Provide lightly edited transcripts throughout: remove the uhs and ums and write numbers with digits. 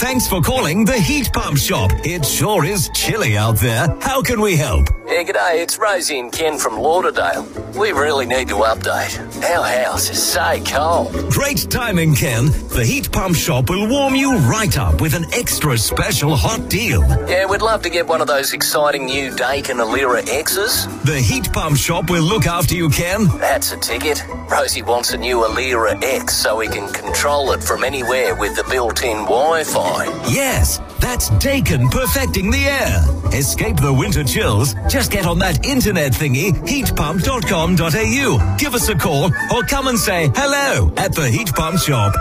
Thanks for calling the Heat Pump Shop. It sure is chilly out there. How can we help? Yeah, g'day, it's Rosie and Ken from Lauderdale. We really need to update. Our house is so cold. Great timing, Ken. The Heat Pump Shop will warm you right up with an extra special hot deal. Yeah, we'd love to get one of those exciting new Daikin Alira X's. The Heat Pump Shop will look after you, Ken. That's a ticket. Rosie wants a new Alira X so we can control it from anywhere with the built-in Wi-Fi. Yes, that's Daikin perfecting the air. Escape the winter chills. Just get on that internet thingy, heatpump.com.au. Give us a call or come and say hello at the Heat Pump Shop.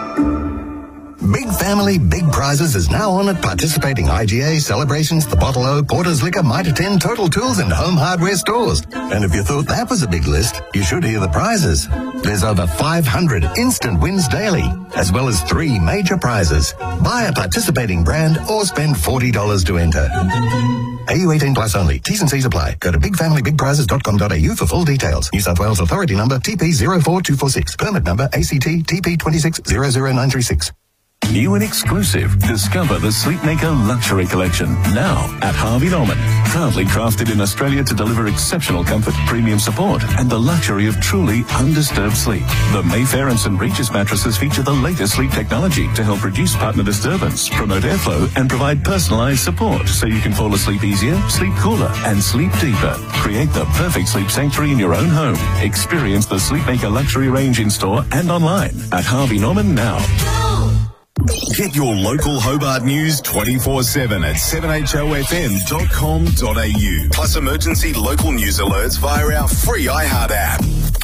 Big Family, Big Prizes is now on at participating IGA, Celebrations, The Bottle O, Porter's Liquor, Mitre 10, Total Tools and Home Hardware stores. And if you thought that was a big list, you should hear the prizes. There's over 500 instant wins daily, as well as 3 major prizes. Buy a participating brand or spend $40 to enter. AU 18 plus only. T's and C's apply. Go to bigfamilybigprizes.com.au for full details. New South Wales Authority number TP04246. Permit number ACT TP2600936. New and exclusive. Discover the Sleepmaker Luxury Collection. Now at Harvey Norman. Proudly crafted in Australia to deliver exceptional comfort, premium support, and the luxury of truly undisturbed sleep. The Mayfair and St. Regis mattresses feature the latest sleep technology to help reduce partner disturbance, promote airflow, and provide personalized support so you can fall asleep easier, sleep cooler, and sleep deeper. Create the perfect sleep sanctuary in your own home. Experience the Sleepmaker Luxury range in store and online at Harvey Norman now. Get your local Hobart news 24/7 at 7HOFM.com.au. Plus emergency local news alerts via our free iHeart app.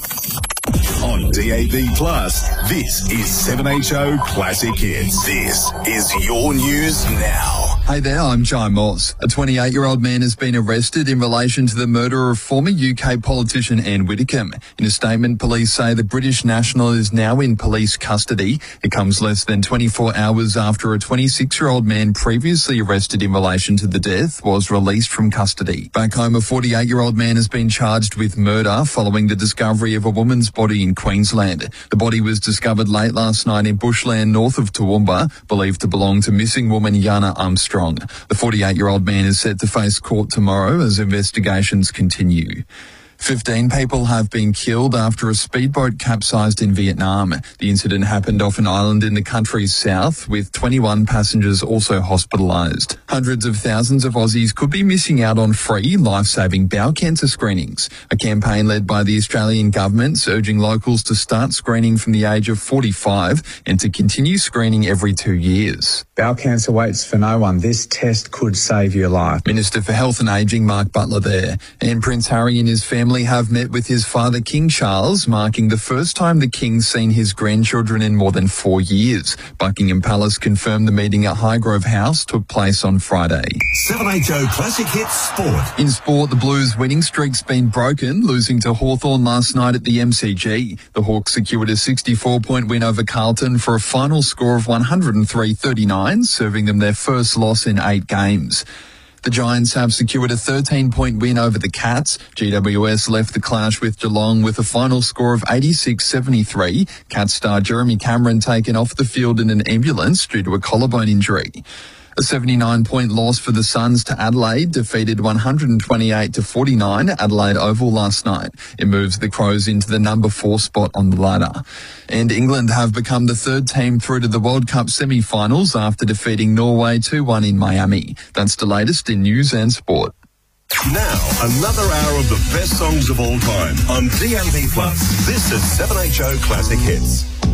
On DAB+, this is 7HO Classic Hits. This is your news now. Hey there, I'm Jai Moss. A 28-year-old man has been arrested in relation to the murder of former UK politician Anne Widdecombe. In a statement, police say the British national is now in police custody. It comes less than 24 hours after a 26-year-old man previously arrested in relation to the death was released from custody. Back home, a 48-year-old man has been charged with murder following the discovery of a woman's body in Queensland. The body was discovered late last night in bushland north of Toowoomba, believed to belong to missing woman Yana Armstrong. The 48-year-old man is set to face court tomorrow as investigations continue. 15 people have been killed after a speedboat capsized in Vietnam. The incident happened off an island in the country's south, with 21 passengers also hospitalised. Hundreds of thousands of Aussies could be missing out on free, life-saving bowel cancer screenings. A campaign led by the Australian government urging locals to start screening from the age of 45 and to continue screening every 2 years. Bowel cancer waits for no one. This test could save your life. Minister for Health and Ageing Mark Butler there. And Prince Harry and his family have met with his father King Charles, marking the first time the King's seen his grandchildren in more than 4 years. Buckingham Palace confirmed the meeting at Highgrove House took place on Friday. 7HO Classic Hits Sport. In sport, the Blues' winning streak's been broken, losing to Hawthorn last night at the MCG. The Hawks secured a 64-point win over Carlton for a final score of 103-39, serving them their first loss in 8 games. The Giants have secured a 13-point win over the Cats. GWS left the clash with Geelong with a final score of 86-73. Cats star Jeremy Cameron taken off the field in an ambulance due to a collarbone injury. A 79-point loss for the Suns to Adelaide defeated 128-49 at Adelaide Oval last night. It moves the Crows into the number 4 spot on the ladder. And England have become the third team through to the World Cup semi-finals after defeating Norway 2-1 in Miami. That's the latest in news and sport. Now, another hour of the best songs of all time on DAB+. This is 7HO Classic Hits.